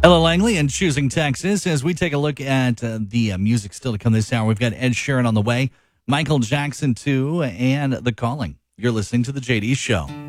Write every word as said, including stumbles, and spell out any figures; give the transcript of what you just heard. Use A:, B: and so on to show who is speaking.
A: Ella Langley and Choosing Texas. As we take a look at uh, the uh, music still to come this hour, we've got Ed Sheeran on the way, Michael Jackson too, and The Calling. You're listening to The J D Show.